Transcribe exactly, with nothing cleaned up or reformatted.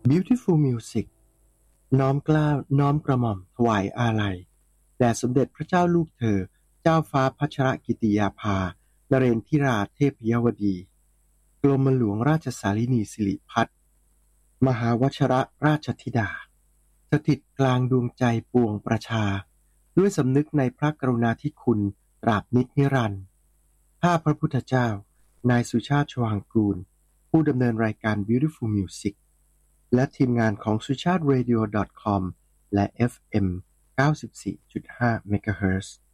Beautiful Music น้อมเกล้าน้อมกระหม่อมถวายอาลัยแด่สมเด็จพระเจ้าลูกเธอเจ้าฟ้าพัชรกิติยาภานเรนทิราเทพยวดีกรมหลวงราชสารินีสิริพัฒน์มหาวชรราชธิดาสถิตกลางดวงใจปวงประชาด้วยสำนึกในพระกรุณาธิคุณตราบนิจนิรันดร์ข้าพระพุทธเจ้านายสุชาติ ชวางกูลผู้ดำเนินรายการ Beautiful Music และทีมงานของ สุชาติ เรดิโอ ดอท คอม และ เอฟ เอ็ม เก้าสิบสี่จุดห้า เมกะเฮิรตซ์